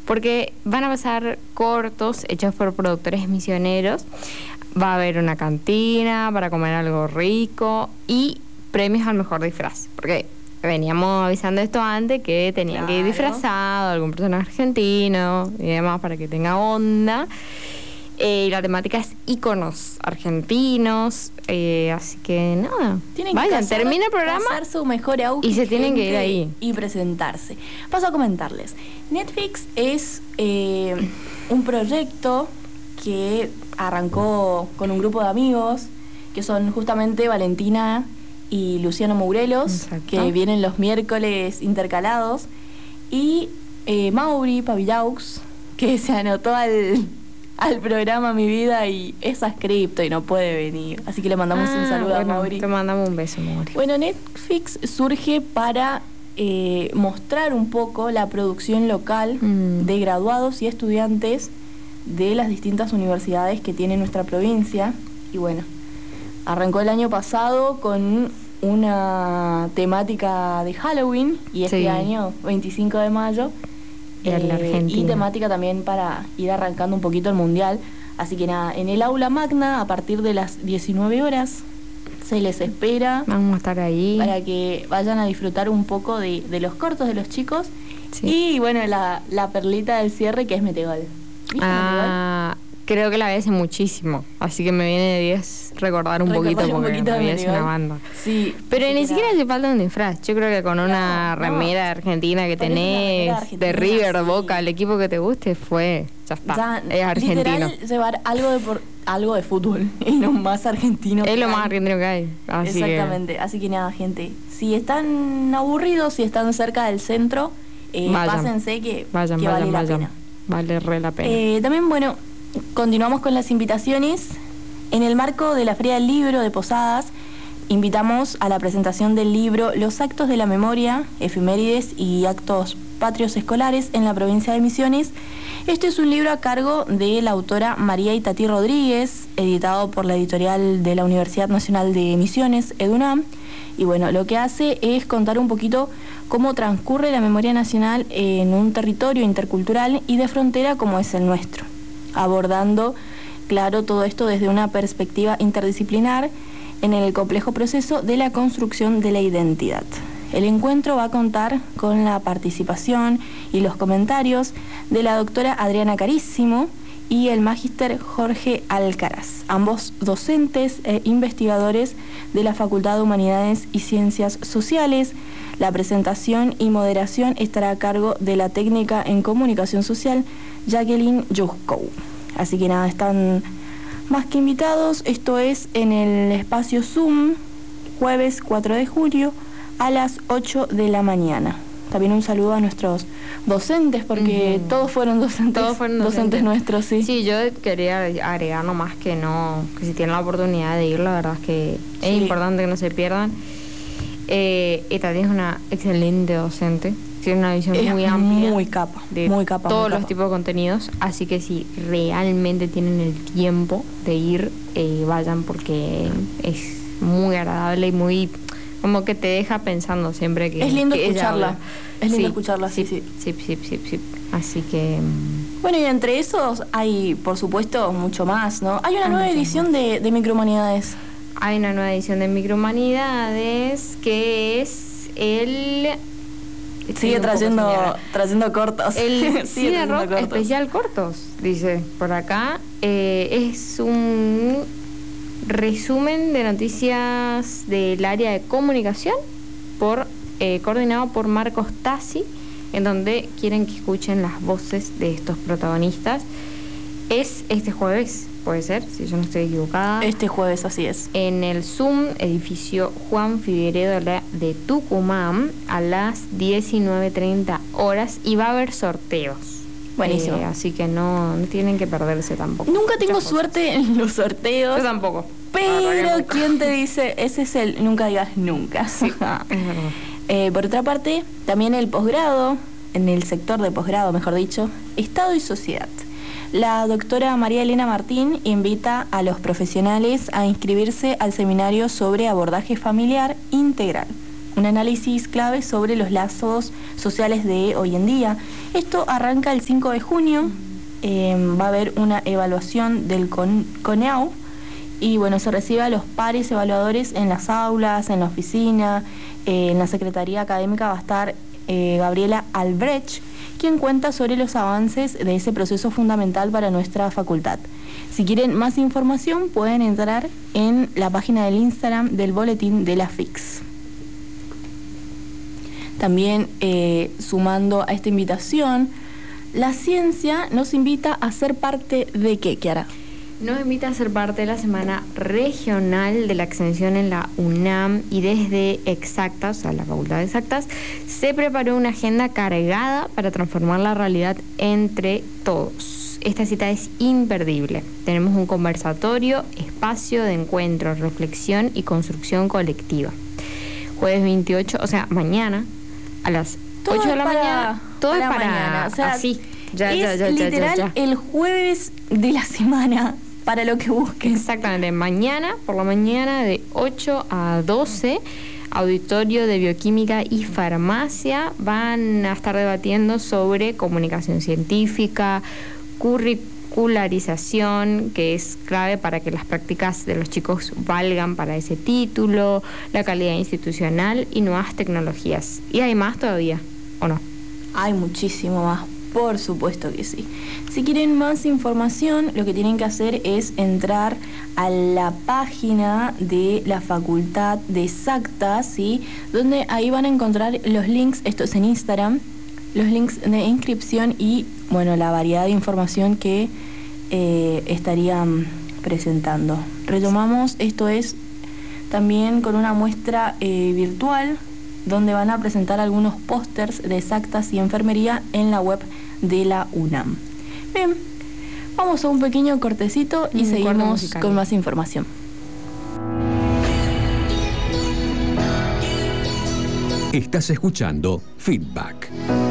porque van a pasar cortos hechos por productores misioneros. Va a haber una cantina para comer algo rico y premios al mejor disfraz, porque veníamos avisando esto antes, que tenían que ir disfrazado, algún personaje argentino y demás para que tenga onda. Y la temática es íconos argentinos, así que nada, vayan, termina el programa su mejor outfit y se tienen que ir ahí y presentarse. Paso a comentarles. Netflix es un proyecto que arrancó con un grupo de amigos que son justamente Valentina y Luciano Mourelos. Exacto. Que vienen los miércoles intercalados, y Mauri Pavillaux, que se anotó al programa Mi Vida y es adscripto y no puede venir, así que le mandamos un saludo a Mauri. Te mandamos un beso, Mauri. Bueno, Netflix surge para mostrar un poco la producción local de graduados y estudiantes de las distintas universidades que tiene nuestra provincia. Y bueno, arrancó el año pasado con una temática de Halloween y este año, 25 de mayo, y temática también para ir arrancando un poquito el mundial. Así que nada, en el aula magna a partir de las 19 horas se les espera. Vamos a estar ahí para que vayan a disfrutar un poco de los cortos de los chicos. Y bueno, la perlita del cierre, que es Metegol. Creo que la vi hace muchísimo, así que me viene de 10 recordar un poquito porque me vi hace una banda. Sí, pero ni siquiera hace falta un disfraz. Yo creo que con una remera argentina que tenés, de River, Boca, el equipo que te guste, ya está. Es argentino. Literal, llevar algo de fútbol es lo más argentino que hay. Es lo más argentino que hay. Exactamente. Así que nada, gente, si están aburridos, si están cerca del centro, pásense que vale la pena. Vale re la pena. También, bueno, continuamos con las invitaciones. En el marco de la Feria del Libro de Posadas, invitamos a la presentación del libro Los actos de la memoria, efemérides y actos patrios escolares en la provincia de Misiones. Este es un libro a cargo de la autora María Itatí Rodríguez, editado por la editorial de la Universidad Nacional de Misiones, EDUNAM. Y bueno, lo que hace es contar un poquito cómo transcurre la memoria nacional en un territorio intercultural y de frontera como es el nuestro, abordando, claro, todo esto desde una perspectiva interdisciplinar en el complejo proceso de la construcción de la identidad. El encuentro va a contar con la participación y los comentarios de la doctora Adriana Carísimo y el magíster Jorge Alcaraz, ambos docentes e investigadores de la Facultad de Humanidades y Ciencias Sociales. La presentación y moderación estará a cargo de la técnica en comunicación social Jacqueline Yusko. Así que nada, están más que invitados. Esto es en el espacio Zoom, jueves 4 de julio a las 8 de la mañana. También un saludo a nuestros docentes, porque todos fueron docentes nuestros, sí. Sí, yo quería agregar nomás que si tienen la oportunidad de ir, la verdad es que es importante que no se pierdan. Esta es una excelente docente, tiene una visión muy amplia, muy capa de todos los tipos de contenidos, así que si realmente tienen el tiempo de ir, vayan, porque es muy agradable y muy como que te deja pensando siempre que es lindo que escucharla. Es lindo escucharla, sí. Así que bueno, y entre esos hay, por supuesto, mucho más, ¿no? Hay una nueva edición de Microhumanidades. Hay una nueva edición de Microhumanidades que es el... Sigue trayendo cortos. El Cine Rock Especial Cortos, dice por acá. Es un resumen de noticias del área de comunicación coordinado por Marcos Tassi, en donde quieren que escuchen las voces de estos protagonistas. Es este jueves, puede ser, si yo no estoy equivocada. Este jueves, así es. En el Zoom, edificio Juan Figueredo de Tucumán, a las 19:30 horas, y va a haber sorteos. Buenísimo. Así que no tienen que perderse tampoco. Nunca tengo suerte en los sorteos. Yo tampoco. Pero ¿quién te dice? Ese es el nunca digas nunca. Sí, es verdad. Por otra parte, también el posgrado, en el sector de posgrado, mejor dicho, Estado y Sociedad. La doctora María Elena Martín invita a los profesionales a inscribirse al seminario sobre abordaje familiar integral, un análisis clave sobre los lazos sociales de hoy en día. Esto arranca el 5 de junio, va a haber una evaluación del CONEAU y bueno, se recibe a los pares evaluadores en las aulas, en la oficina, en la Secretaría Académica va a estar Gabriela Albrecht, quien cuenta sobre los avances de ese proceso fundamental para nuestra facultad. Si quieren más información pueden entrar en la página del Instagram del boletín de la FIX. También sumando a esta invitación, la ciencia nos invita a ser parte de ¿qué, Kiara? Nos invita a ser parte de la Semana Regional de la Extensión en la UNAM y desde Exactas, o sea, la Facultad de Exactas, se preparó una agenda cargada para transformar la realidad entre todos. Esta cita es imperdible. Tenemos un conversatorio, espacio de encuentro, reflexión y construcción colectiva. Jueves 28, o sea, mañana, a las 8 de la mañana. Todo es para mañana. O sea, así. Ya, literal, el jueves de la semana, para lo que busquen. Exactamente, mañana, por la mañana, de 8 a 12, Auditorio de Bioquímica y Farmacia, van a estar debatiendo sobre comunicación científica, curricularización, que es clave para que las prácticas de los chicos valgan para ese título, la calidad institucional y nuevas tecnologías. ¿Y hay más todavía, o no? Hay muchísimo más. Por supuesto que sí. Si quieren más información, lo que tienen que hacer es entrar a la página de la Facultad de Exactas, ¿sí? Donde ahí van a encontrar los links, esto es en Instagram, los links de inscripción y, bueno, la variedad de información que estarían presentando. Retomamos, esto es también con una muestra virtual, donde van a presentar algunos pósters de Exactas y Enfermería en la web de la UNAM. Bien, vamos a un pequeño cortecito y seguimos con más información. Estás escuchando Feedback.